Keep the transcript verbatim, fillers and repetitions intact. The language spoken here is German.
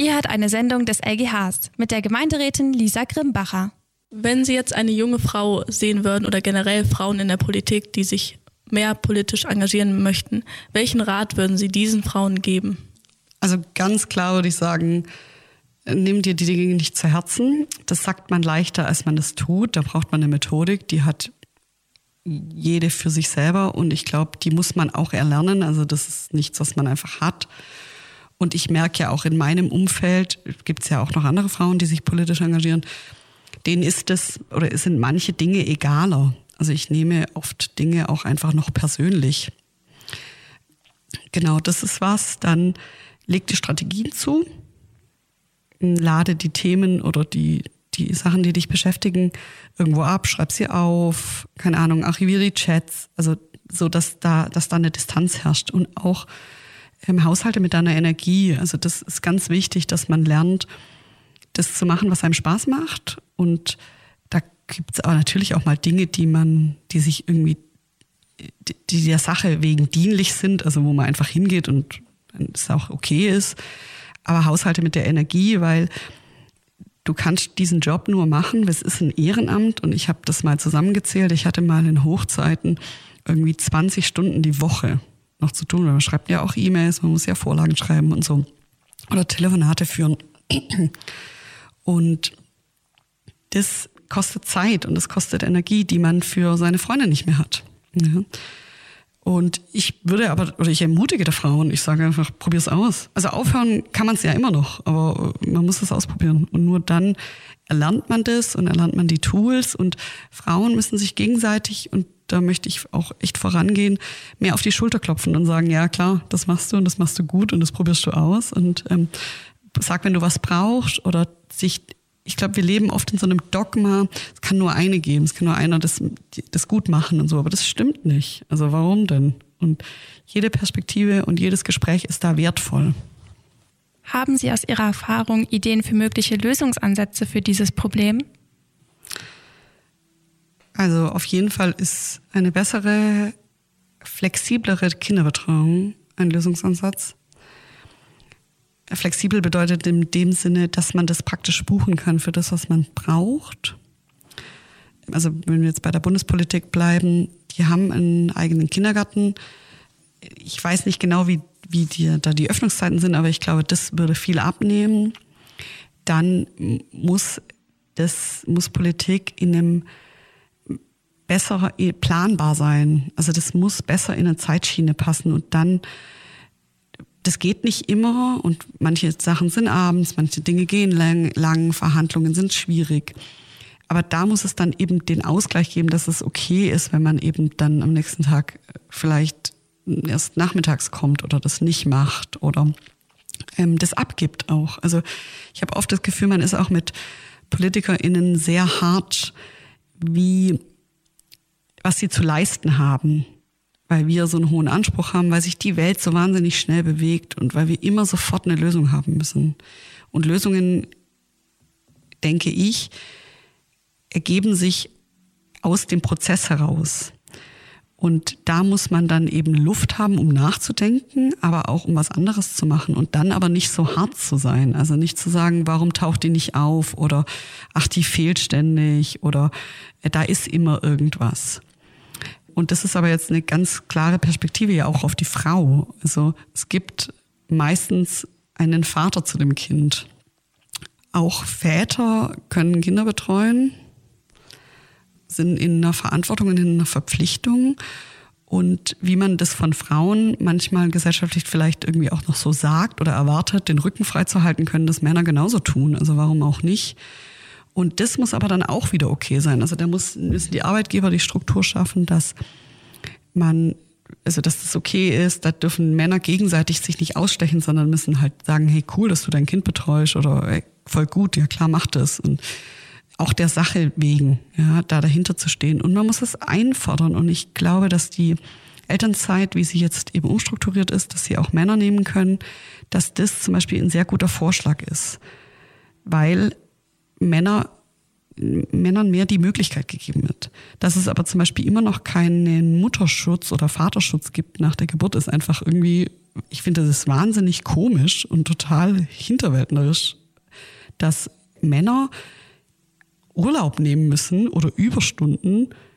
Ihr hört eine Sendung des L G Hs mit der Gemeinderätin Lisa Grimbacher. Wenn Sie jetzt eine junge Frau sehen würden oder generell Frauen in der Politik, die sich mehr politisch engagieren möchten, welchen Rat würden Sie diesen Frauen geben? Also ganz klar würde ich sagen, nimm dir die Dinge nicht zu Herzen. Das sagt man leichter, als man das tut. Da braucht man eine Methodik, die hat jede für sich selber und ich glaube, die muss man auch erlernen. Also das ist nichts, was man einfach hat. Und ich merke ja auch in meinem Umfeld, gibt es ja auch noch andere Frauen, die sich politisch engagieren, denen ist es oder sind manche Dinge egaler. Also ich nehme oft Dinge auch einfach noch persönlich. Genau, das ist was. Dann leg die Strategien zu, lade die Themen oder die, die Sachen, die dich beschäftigen, irgendwo ab, schreib sie auf, keine Ahnung, archiviere die Chats, also so, dass da, dass da eine Distanz herrscht und auch im Haushalte mit deiner Energie. Also das ist ganz wichtig, dass man lernt, das zu machen, was einem Spaß macht. Und da gibt es aber natürlich auch mal Dinge, die man, die sich irgendwie, die der Sache wegen dienlich sind, also wo man einfach hingeht und es auch okay ist. Aber Haushalte mit der Energie, weil du kannst diesen Job nur machen, es ist ein Ehrenamt und ich habe das mal zusammengezählt. Ich hatte mal in Hochzeiten irgendwie zwanzig Stunden die Woche noch zu tun. Man schreibt ja auch E-Mails, man muss ja Vorlagen schreiben und so. Oder Telefonate führen. Und das kostet Zeit und das kostet Energie, die man für seine Freunde nicht mehr hat. Ja. Und ich würde aber, oder ich ermutige der Frauen, ich sage einfach, probier's aus. Also aufhören kann man es ja immer noch, aber man muss es ausprobieren. Und nur dann erlernt man das und erlernt man die Tools und Frauen müssen sich gegenseitig, und da möchte ich auch echt vorangehen, mehr auf die Schulter klopfen und sagen, ja klar, das machst du und das machst du gut und das probierst du aus und ähm, sag, wenn du was brauchst oder sich, ich glaube, wir leben oft in so einem Dogma, es kann nur eine geben, es kann nur einer das, das gut machen und so, aber das stimmt nicht. Also warum denn? Und jede Perspektive und jedes Gespräch ist da wertvoll. Haben Sie aus Ihrer Erfahrung Ideen für mögliche Lösungsansätze für dieses Problem? Also auf jeden Fall ist eine bessere, flexiblere Kinderbetreuung ein Lösungsansatz. Flexibel bedeutet in dem Sinne, dass man das praktisch buchen kann für das, was man braucht. Also wenn wir jetzt bei der Bundespolitik bleiben, die haben einen eigenen Kindergarten. Ich weiß nicht genau, wie, wie die, da die Öffnungszeiten sind, aber ich glaube, das würde viel abnehmen. Dann muss, das, muss Politik in einem besser planbar sein. Also das muss besser in eine Zeitschiene passen und dann, das geht nicht immer und manche Sachen sind abends, manche Dinge gehen lang, lang, Verhandlungen sind schwierig. Aber da muss es dann eben den Ausgleich geben, dass es okay ist, wenn man eben dann am nächsten Tag vielleicht erst nachmittags kommt oder das nicht macht oder ähm, das abgibt auch. Also ich habe oft das Gefühl, man ist auch mit PolitikerInnen sehr hart, wie was sie zu leisten haben, weil wir so einen hohen Anspruch haben, weil sich die Welt so wahnsinnig schnell bewegt und weil wir immer sofort eine Lösung haben müssen. Und Lösungen, denke ich, ergeben sich aus dem Prozess heraus. Und da muss man dann eben Luft haben, um nachzudenken, aber auch um was anderes zu machen und dann aber nicht so hart zu sein. Also nicht zu sagen, warum taucht die nicht auf oder ach, die fehlt ständig oder äh, da ist immer irgendwas. Und das ist aber jetzt eine ganz klare Perspektive ja auch auf die Frau. Also es gibt meistens einen Vater zu dem Kind. Auch Väter können Kinder betreuen, sind in einer Verantwortung und in einer Verpflichtung. Und wie man das von Frauen manchmal gesellschaftlich vielleicht irgendwie auch noch so sagt oder erwartet, den Rücken freizuhalten, können das Männer genauso tun. Also warum auch nicht? Und das muss aber dann auch wieder okay sein. Also da muss, müssen die Arbeitgeber die Struktur schaffen, dass man, also dass das okay ist. Da dürfen Männer gegenseitig sich nicht ausstechen, sondern müssen halt sagen, hey, cool, dass du dein Kind betreust oder hey, voll gut, ja klar, mach das. Und auch der Sache wegen, ja, da dahinter zu stehen. Und man muss es einfordern. Und ich glaube, dass die Elternzeit, wie sie jetzt eben umstrukturiert ist, dass sie auch Männer nehmen können, dass das zum Beispiel ein sehr guter Vorschlag ist. Weil Männer, Männern mehr die Möglichkeit gegeben wird. Dass es aber zum Beispiel immer noch keinen Mutterschutz oder Vaterschutz gibt nach der Geburt, ist einfach irgendwie ich finde, das ist wahnsinnig komisch und total hinterwäldlerisch, dass Männer Urlaub nehmen müssen oder Überstunden,